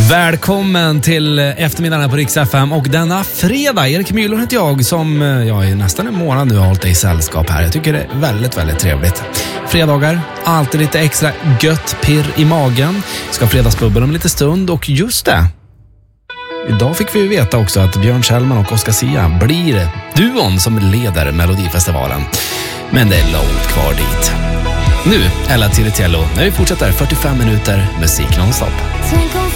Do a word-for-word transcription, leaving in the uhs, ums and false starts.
Välkommen till eftermiddagen här på Rix F M och denna fredag. Erik Müller heter jag som jag i nästan en månad nu har hållit dig i sällskap här. Jag tycker det är väldigt, väldigt trevligt. Fredagar, alltid lite extra gött pirr i magen. Ska fredagsbubbel om lite stund och just det. Idag fick vi veta också att Björn Kjellman och Oscar Sia blir duon som leder Melodifestivalen. Men det är långt kvar dit. Nu, Ella Tiritiello, när vi fortsätter fyrtiofem minuter musik nonstop.